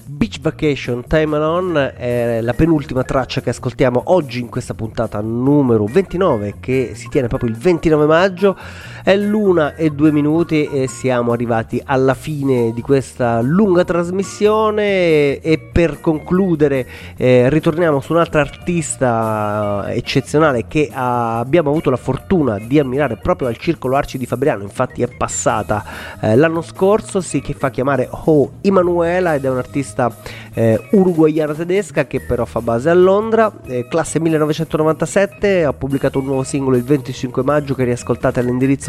Beach Vacation Time On è la penultima traccia che ascoltiamo oggi in questa puntata numero 29, che si tiene proprio il 29 maggio. È l'1:02 e siamo arrivati alla fine di questa lunga trasmissione, e per concludere ritorniamo su un'altra artista eccezionale che abbiamo avuto la fortuna di ammirare proprio al Circolo Arci di Fabriano. Infatti è passata l'anno scorso, che fa chiamare Ho Emanuela, ed è un'artista uruguaiana tedesca che però fa base a Londra, classe 1997. Ha pubblicato un nuovo singolo il 25 maggio che riascoltate all'indirizzo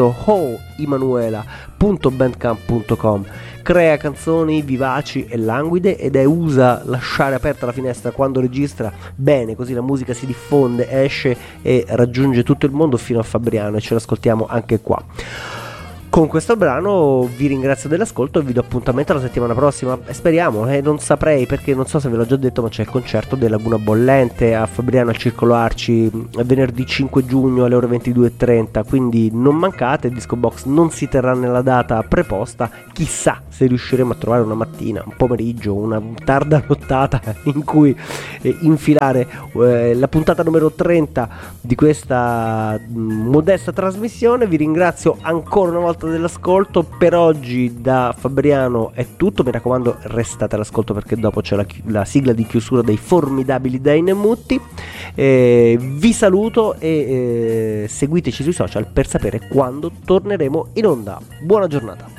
hoemanuela.bandcamp.com. Crea canzoni vivaci e languide ed usa lasciare aperta la finestra quando registra bene, così la musica si diffonde, esce e raggiunge tutto il mondo fino a Fabriano, e ce l'ascoltiamo anche qua. Con questo brano vi ringrazio dell'ascolto e vi do appuntamento la settimana prossima, speriamo, non saprei, perché non so se ve l'ho già detto, ma c'è il concerto della Laguna Bollente a Fabriano al Circolo Arci venerdì 5 giugno alle ore 22:30, quindi non mancate. Il Disco Box non si terrà nella data preposta, chissà se riusciremo a trovare una mattina, un pomeriggio, una tarda nottata in cui infilare la puntata numero 30 di questa modesta trasmissione. Vi ringrazio ancora una volta dell'ascolto. Per oggi da Fabriano è tutto, mi raccomando restate all'ascolto perché dopo c'è la sigla di chiusura dei formidabili Dynamutti. Vi saluto e seguiteci sui social per sapere quando torneremo in onda. Buona giornata.